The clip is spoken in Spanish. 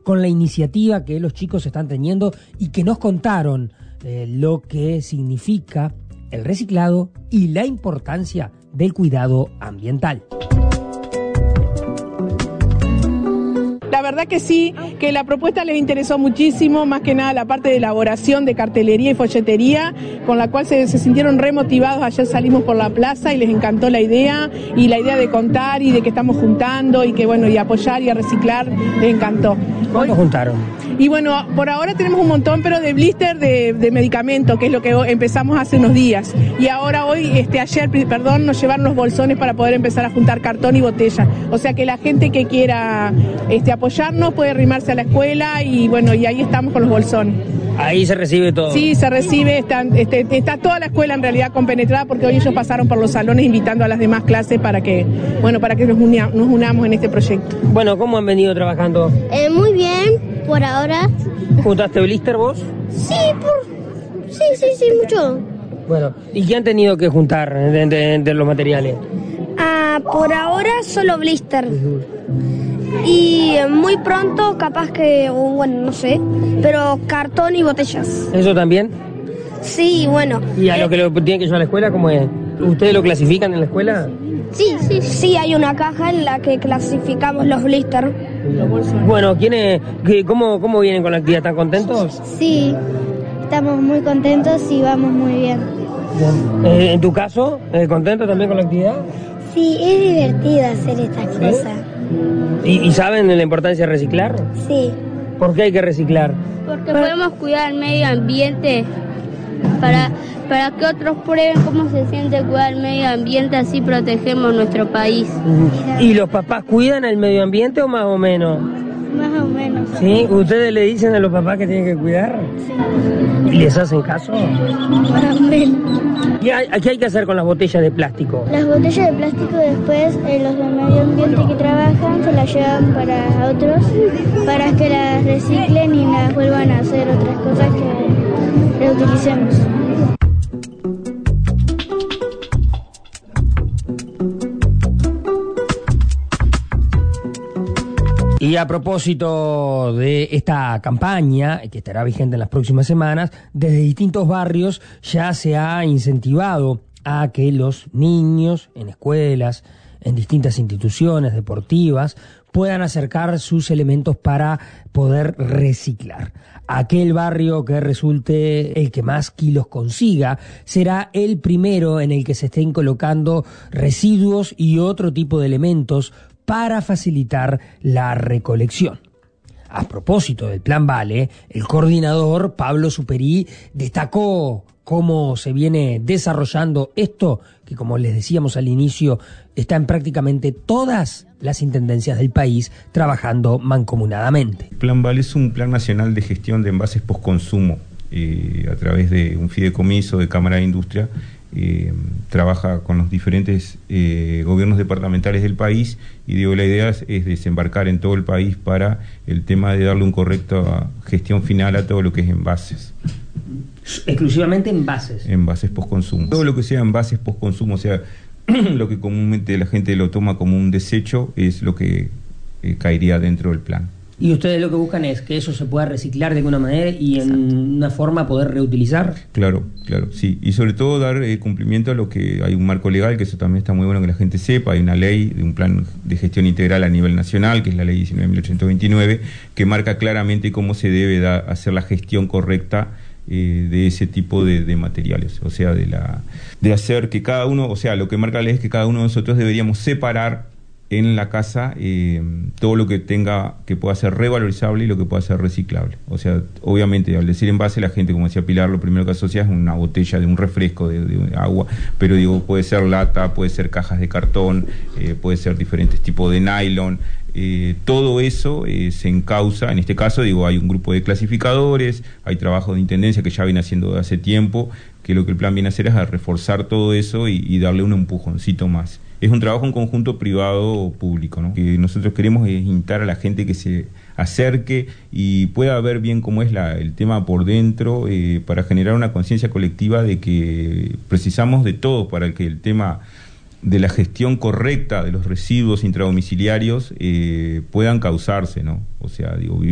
con la iniciativa que los chicos están teniendo y que nos contaron lo que significa el reciclado y la importancia del cuidado ambiental. La verdad que sí, que la propuesta les interesó muchísimo, más que nada la parte de elaboración de cartelería y folletería, con la cual se sintieron remotivados. Ayer salimos por la plaza y les encantó la idea, y la idea de contar y de que estamos juntando y que bueno, y apoyar y a reciclar, les encantó. ¿Cuánto juntaron? Y bueno, por ahora tenemos un montón, pero de blister de medicamento, que es lo que empezamos hace unos días. Y ahora ayer, nos llevaron los bolsones para poder empezar a juntar cartón y botella. O sea que la gente que quiera apoyarnos puede arrimarse a la escuela y bueno, y ahí estamos con los bolsones. Ahí se recibe todo. Sí, se recibe, está toda la escuela en realidad compenetrada, porque hoy ellos pasaron por los salones invitando a las demás clases para que nos unamos en este proyecto. Bueno, ¿cómo han venido trabajando? Muy bien, por ahora. ¿Juntaste blister vos? Sí, mucho. Bueno, ¿y qué han tenido que juntar de los materiales? Por ahora solo blister. Y muy pronto capaz que, no sé, pero cartón y botellas. ¿Eso también? Sí, bueno. ¿Y a lo que lo tienen que llevar a la escuela, cómo es? ¿Ustedes lo clasifican en la escuela? Sí, hay una caja en la que clasificamos los blister. Bueno, ¿cómo vienen con la actividad? ¿Están contentos? Sí, estamos muy contentos y vamos muy bien. ¿En tu caso, contento también con la actividad? Sí, es divertido hacer estas cosas. ¿Y saben de la importancia de reciclar? Sí. ¿Por qué hay que reciclar? Porque podemos cuidar el medio ambiente para que otros prueben cómo se siente cuidar el medio ambiente, así protegemos nuestro país. ¿Y los papás cuidan el medio ambiente o más o menos? Más o menos. ¿Sí? ¿Ustedes le dicen a los papás que tienen que cuidar? Sí. ¿Y les hacen caso? Más o menos. ¿Qué hay que hacer con las botellas de plástico? Las botellas de plástico después los del medio ambiente que trabajan se las llevan para otros, para que las reciclen y las vuelvan a hacer otras cosas que reutilicemos. Y a propósito de esta campaña, que estará vigente en las próximas semanas, desde distintos barrios ya se ha incentivado a que los niños en escuelas, en distintas instituciones deportivas, puedan acercar sus elementos para poder reciclar. Aquel barrio que resulte el que más kilos consiga será el primero en el que se estén colocando residuos y otro tipo de elementos para facilitar la recolección. A propósito del Plan Vale, el coordinador Pablo Superí destacó cómo se viene desarrollando esto, que como les decíamos al inicio, está en prácticamente todas las intendencias del país trabajando mancomunadamente. El Plan Vale es un plan nacional de gestión de envases postconsumo, a través de un fideicomiso de Cámara de Industria. Trabaja con los diferentes gobiernos departamentales del país y la idea es desembarcar en todo el país para el tema de darle una correcta gestión final a todo lo que es envases. Exclusivamente envases. Envases postconsumo. Todo lo que sea envases postconsumo, o sea, lo que comúnmente la gente lo toma como un desecho, es lo que caería dentro del plan. ¿Y ustedes lo que buscan es que eso se pueda reciclar de alguna manera y en una forma poder reutilizar? Claro, sí. Y sobre todo dar cumplimiento a lo que hay un marco legal, que eso también está muy bueno que la gente sepa. Hay una ley de un plan de gestión integral a nivel nacional, que es la ley 19.829, que marca claramente cómo se debe hacer la gestión correcta de ese tipo de materiales. O sea, de hacer que cada uno, o sea, lo que marca la ley es que cada uno de nosotros deberíamos separar en la casa todo lo que pueda ser revalorizable y lo que pueda ser reciclable. O sea, obviamente al decir envase, la gente, como decía Pilar, lo primero que asocia es una botella de un refresco, de agua, pero puede ser lata, puede ser cajas de cartón, puede ser diferentes tipos de nylon. Todo eso se encausa, en este caso hay un grupo de clasificadores, hay trabajo de intendencia que ya viene haciendo de hace tiempo, que lo que el plan viene a hacer es a reforzar todo eso y darle un empujoncito más. Es un trabajo en conjunto privado-público, ¿no? Que nosotros queremos es instar a la gente que se acerque y pueda ver bien cómo es el tema por dentro, para generar una conciencia colectiva de que precisamos de todo para que el tema de la gestión correcta de los residuos intradomiciliarios puedan causarse, ¿no? O sea,